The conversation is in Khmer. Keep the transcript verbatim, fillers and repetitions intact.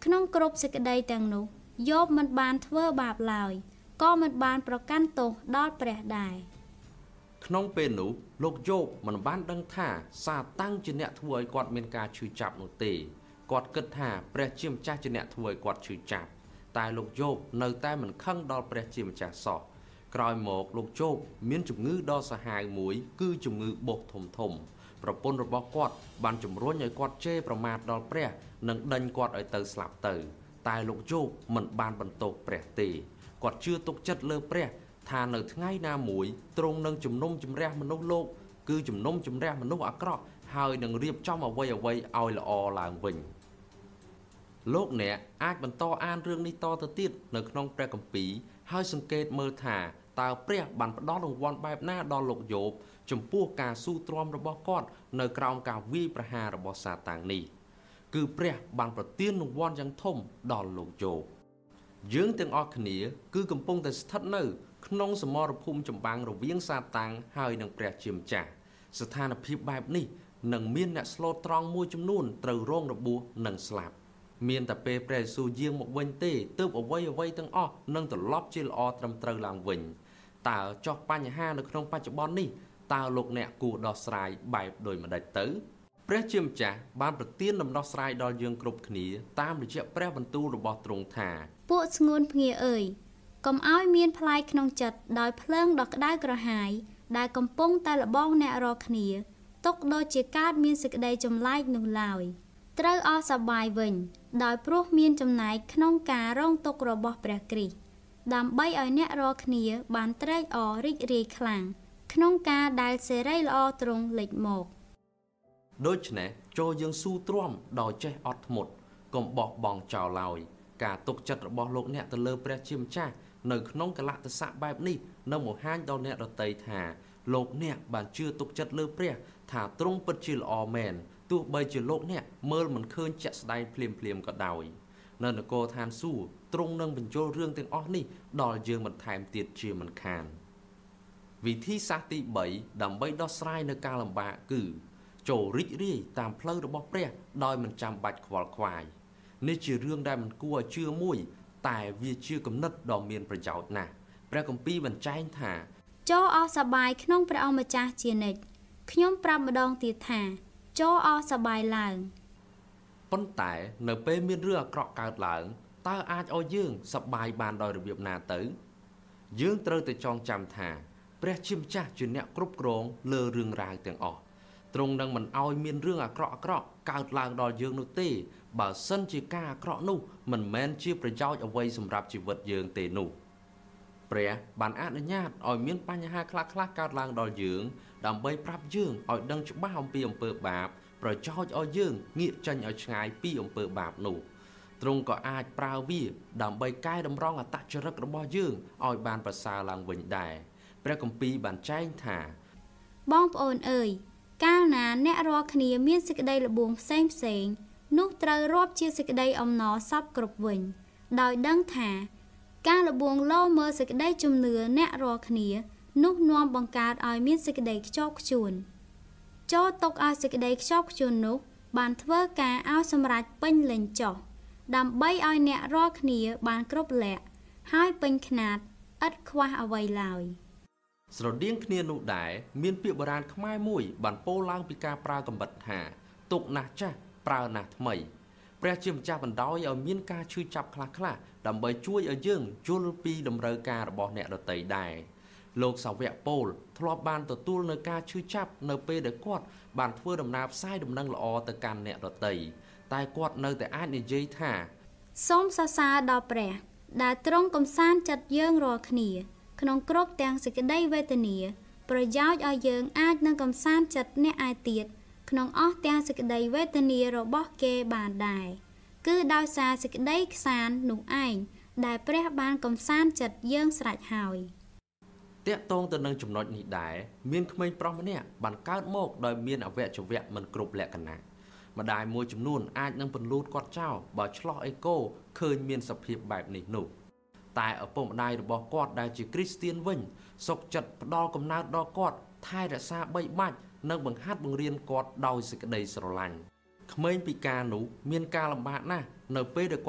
ក្នុងគ្រប់សេចក្តីទាំងនោះយោបមិនបានធ្វើបាបឡើយក៏មិនបានប្រកាន់ទោសដល់ព្រះដែរក្នុងពេលនោះលោកយោបមិនបានដឹងថាសាតាំងជាអ្នកធ្វើឲ្យគាត់មានការឈឺចាប់នោះទេគាត់គិតថាព្រះជាម្ចាស់ជាអ្នកធ្វើឲ្យគាត់ឈឺចាប់តែលោកយោបនៅតែមិនខឹងដល់ព្រះជាម្ចាស់សោះក្រោយមកលោកយោបមានជំងឺដ៏សាហាវមួយគឺជំងឺបោសធំធំប្រពន្ធរបស់គាត់បានជំរុញឲ្យគាត់ជេរប្រមាថដល់ព្រះនិងដេញគាត់ឲ្យទៅស្លាប់ទៅតែលោកយោបមិនបានបន្ទោសព្រះទេគាត់ជឿទុកចិត្តលើព្រះថានៅថ្ងៃណាមួយទ្រង់នឹងជំនុំជម្រះមនុស្សលោកគឺជំនុំជម្រះមនុស្សអាក្រក់ហើយនឹងរៀបចំអ្វីអ្វីឲ្យល្អឡើងវិញលោកអ្នកអាចបន្តអានរឿងនេះតទៅទៀតនៅក្នុងព្រះគម្ពីរហើយសង្កេតមើលថាតើព្រះបានផ្ដល់រង្វាន់បែបណាដល់លោកយោបចំពោះការស៊ូទ្រាំរបស់គាត់នៅក្រោមការវាយប្រហាររបស់សាតាំងនេះគឺព្រះបានប្រទានរង្វាន់យ៉ាងធំដល់លោកយោបយើងទាំងអស់គ្នាគឺកំពុងតែស្ថិតនៅក្នុងសមរភូមិចម្បាំងរវាងសាតាំងហើយនិងព្រះជាម្ចាស់ស្ថានភាពបែបនេះនឹងមានអ្នកស្លូតត្រង់មួយចំនួនត្រូវរងរបួសនិងស្លាប់មានតែពេលព្រះយេស៊ូវយាងមកវិញទេទើបអ្វីអ្វីទាំងអស់នឹងត្រឡប់ជាល្អត្រឹមត្រូវឡើងវិញតើចោះបញ្ហានៅក្នុងបច្ចុប្បន្ននេះតើលោកអ្នកគួរដោះស្រាយបែបដូចម្តេចទៅព្រះជាម្ចាស់បានប្រទានដំណោះស្រាយដល់យើងគ្រប់គ្នាតាមរយៈព្រះបន្ទូលរបស់ទ្រង់ថាពួកស្ងួនភ្ងាអើយកុំឲ្យមានផ្លាយក្នុងចិត្តដោយភ្លើងដ៏ក្តៅក្រហាយដែលកំពុងតែលបងអ្នករាល់គ្នាទុកដូចជាកើតមានសេចក្តីចម្លែកនោះឡើយត្រូវអស់សប្បាយវិញដោយព្រោះមានចំណែកក្នុងការរងទុក្ខរបស់ព្រះគ្រីស្ទដើម្បីឲ្យអ្នករាល់គ្នាបានត្រេកអររីករាយខ្លាំងក្នុងការដែលសេរីល្អទ្រង់លេចមកដូច្នេះចូលយើងស៊ូទ្រាំដោយចេះអត់ធ្មត់កុំបោះបង់ចោលឡើយការទុកចិត្តរបស់លោកអ្នកទៅលើព្រះជាម្ចាស់នៅក្នុងកលៈទេសៈបែបនេះនៅបង្ហាញដល់អ្នកដទៃថាលោកអ្នកបានជឿទុកចិត្តលើព្រះថាទ្រង់ពិតជាល្អមែនទោះបីជាលោកអ្នកមើលមិនឃើញជាក់ស្ដែងភ្លាមភ្លាមក៏ដោយនៅនគរឋានសួគ៌ទ្រង់នឹងបញ្ចូលរឿងទាំងអស់នេះដល់យើងបន្ថែមទៀតជាមិនខានវិធីសាស្ត្រទីបីដើម្បីដោះស្រាយនៅការលំបាកគឺចូលរីករាយតាមផ្លូវរបស់ព្រះដោយមិនចាំបាច់ខ្វល់ខ្វាយនេះជារឿងដែលមិនគួរឲ្យជឿមួយតែវាជាគំនិតដ៏មានប្រយោជន៍ណាស់ព្រះគម្ពីរបញ្ជាក់ថាចូលអស់សប្បាយក្នុងព្រះអង្គម្ចាស់ជានិច្ចខ្ញុំប្រាប់ម្ដងទៀតថាចូលអស់សប្បាយឡើងប៉ុន្តែនៅពេលមានរឿងអាក្រក់កើតឡើងតើអាចឲ្យយើងសប្បាយបានដោយរបៀបណាទៅយើងត្រូវតែចងចាំថាព្រះជាម្ចាស់ជាអ្នកគ្រប់គ្រងលើរឿងរ៉ាវទាំងអស់ទ្រង់នឹងមិនឲ្យមានរឿងអាក្រក់អាក្រក់កើតឡើងដល់យើងនោះទេបើសិនជាការអាក្រក់នោះមិនមែនជាប្រយោជន៍អ្វីសម្រាប់ជីវិតយើងទេនោះព្រះបានអនុញ្ញាតឲ្យមានបញ្ហាខ្លះៗកើតឡើងដល់យើងដើម្បីប្រាប់យើងឲ្យដឹងច្បាស់អំពីអំពើបាបប្រយោជន៍ឲ្យយើងងាកចេញឲ្យឆ្ងាយពីអំពើបាបនោះទ្រង់ក៏អាចប្រើវាដើម្បីកែតម្រង់អត្តចរិតរបស់យើងឲ្យបានប្រសើរឡើងវិញដែរព្រះគម្ពីរបានចែងថាបងប្អូនអើយកាលណាអ្នករាល់គ្នាមានសេចក្តីល្បួងផ្សេងផ្សេងនោះត្រូវរាប់ជាសេចក្តីអំណរសពគ្រប់វិញដោយដឹងថាការល្បួងលោមើលសេចក្តីជំនឿអ្នករាល់គ្នានោះនាំបង្កើតឲ្យមានសេចក្តីខ្ជាប់ខ្ជួនចូលទុកឲ្យសេចក្តីខ្ជាប់ខ្ជួននោះបានធ្វើការឲ្យសម្រេចពេញលេញចុះដើម្បីឲ្យអ្នករាល់គ្នាបានគ្រប់លក្ខហើយពេញខ្នាតឥតខ្វះអ្វីឡើយស្រដៀងគ្នានោះដែរមានពាក្យបុរាណខ្មែរមួយបានពោលឡើងពីការប្រើកំបិតថាទុកណាស់ចាស់ប្រើណាស់ថ្មីព្រះជាម្ចាស់បណ្ដោយឲ្យមានការឈឺចាប់ខ្លះៗដើម្បីជួយឲ្យយើងយល់ពីតម្រូវការរបស់អ្នកដទៃដែរលោកសាវកប៉ូលធ្លាប់បានទទួលនៅការឈឺចាប់នៅពេលដែលគាត់បានធ្វើដំណើរផ្សាយដំណឹងល្អទៅកាន់អ្នកដទៃតែគាត់នៅតែអាចនិយាយថាសូមសរសើរដល់ព្រះដែលទ្រង់កំសាន្តចិត្តយើងរាល់គ្នាក្នុងគ្រប់ទាំងសេចក្តីវេទនាប្រយោជន៍ឲ្យយើងអាចនឹងកំសាន្តចិត្តអ្នកឯទៀតក្នុងអស់ទាំងសេចក្តីវេទនារបស់គេបានដែរគឺដោយសារសេចក្តីខ្សាន្តនោះឯងដែលព្រះបានកំសាន្តចិត្តយើងស្រេចហើយតាក់ទងទៅនឹងចំណុចនេះដែរមានក្មេងប្រុសម្នាក់បានកើតមកដោយមានអវយវៈមិនគ្រប់លក្ខណៈម្ដាយមួយចំនួនអាចនឹងពន្លូតគាត់ចោលបើឆ្លោះអេកូឃើញមានសភាពបែបនេះនោះតែឪពុកម្ដាយរបស់គាត់ដែលជាគ្រីស្ទានវិញសុខចិត្តផ្ដល់កំណើតដល់គាត់ថែរក្សាបីបាច់និងបង្ហាត់បង្រៀនគាត់ដោយសេចក្តីស្រឡាញ់ក្មេងពិការនោះមានការលំបាកណាស់នៅពេលដែល